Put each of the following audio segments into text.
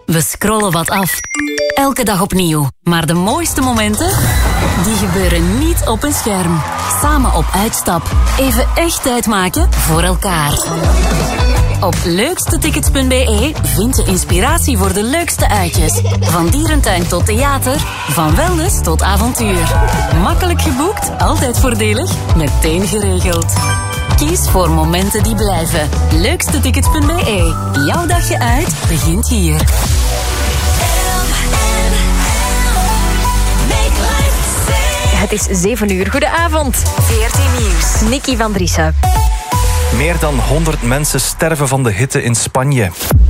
We scrollen wat af. Elke dag opnieuw. Maar de mooiste momenten, die gebeuren niet op een scherm. Samen op uitstap. Even echt tijd maken voor elkaar. Op leukstetickets.be vind je inspiratie voor de leukste uitjes. Van dierentuin tot theater, van wellness tot avontuur. Makkelijk geboekt, altijd voordelig, meteen geregeld. Kies voor momenten die blijven. Leukstetickets.be. Jouw dagje uit begint hier. Het is 7 uur. Goedenavond. 14 Nieuws. Nikki van Driessen. Meer dan 100 mensen sterven van de hitte in Spanje.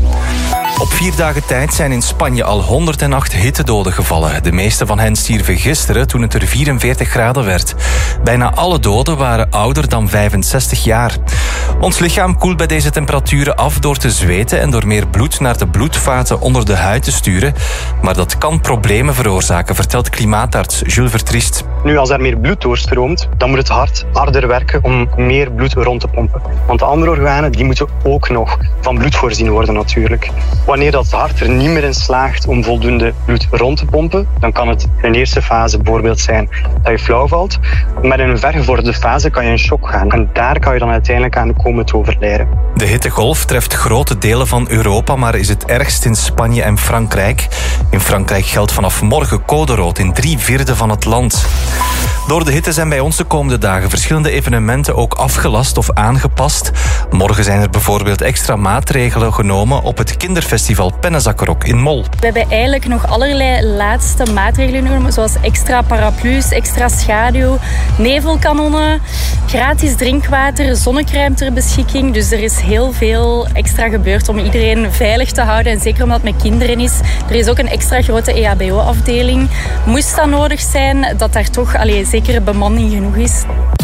Op 4 dagen tijd zijn in Spanje al 108 hittedoden gevallen. De meeste van hen stierven gisteren toen het er 44 graden werd. Bijna alle doden waren ouder dan 65 jaar. Ons lichaam koelt bij deze temperaturen af door te zweten en door meer bloed naar de bloedvaten onder de huid te sturen. Maar dat kan problemen veroorzaken, vertelt klimaatarts Jules Vertriest. Nu, als er meer bloed doorstroomt, dan moet het hart harder werken om meer bloed rond te pompen. Want de andere organen die moeten ook nog van bloed voorzien worden natuurlijk. Wanneer dat hart er niet meer in slaagt om voldoende bloed rond te pompen, dan kan het in een eerste fase bijvoorbeeld zijn dat je flauw valt. Maar in een vergevorderde fase kan je in shock gaan. En daar kan je dan uiteindelijk aan komen te overlijden. De hittegolf treft grote delen van Europa, maar is het ergst in Spanje en Frankrijk. In Frankrijk geldt vanaf morgen code rood in 3/4 van het land. Door de hitte zijn bij ons de komende dagen verschillende evenementen ook afgelast of aangepast. Morgen zijn er bijvoorbeeld extra maatregelen genomen op het kinderfestival Pennenzakkerok in Mol. We hebben eigenlijk nog allerlei laatste maatregelen genomen, zoals extra paraplu's, extra schaduw, nevelkanonnen, gratis drinkwater, zonnecrème ter beschikking. Dus er is heel veel extra gebeurd om iedereen veilig te houden en zeker omdat het met kinderen is. Er is ook een extra grote EHBO-afdeling. Moest dat nodig zijn, dat daar toch zekere bemanning genoeg is.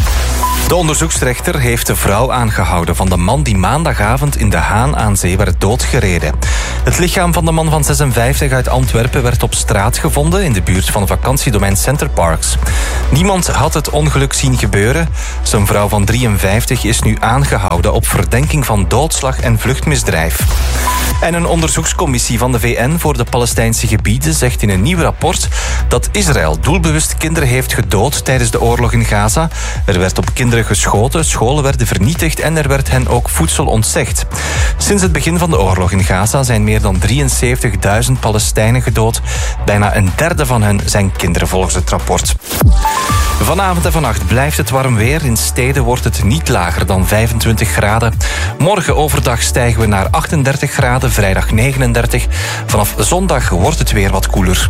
De onderzoeksrechter heeft de vrouw aangehouden van de man die maandagavond in De Haan aan Zee werd doodgereden. Het lichaam van de man van 56 uit Antwerpen werd op straat gevonden in de buurt van vakantiedomein Center Parks. Niemand had het ongeluk zien gebeuren. Zijn vrouw van 53 is nu aangehouden op verdenking van doodslag en vluchtmisdrijf. En een onderzoekscommissie van de VN voor de Palestijnse gebieden zegt in een nieuw rapport dat Israël doelbewust kinderen heeft gedood tijdens de oorlog in Gaza. Er werd op kinderen geschoten, scholen werden vernietigd en er werd hen ook voedsel ontzegd. Sinds het begin van de oorlog in Gaza zijn meer dan 73.000 Palestijnen gedood. Bijna een derde van hen zijn kinderen volgens het rapport. Vanavond en vannacht blijft het warm weer. In steden wordt het niet lager dan 25 graden. Morgen overdag stijgen we naar 38 graden, vrijdag 39. Vanaf zondag wordt het weer wat koeler.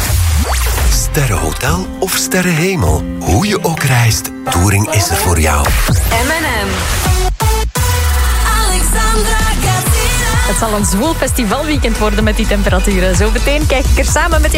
Sterrenhotel of sterrenhemel. Hoe je ook reist, Touring is er voor jou. M&M. Alexandra Garcia. Het zal een zwoel festivalweekend worden met die temperaturen. Zo meteen kijk ik er samen met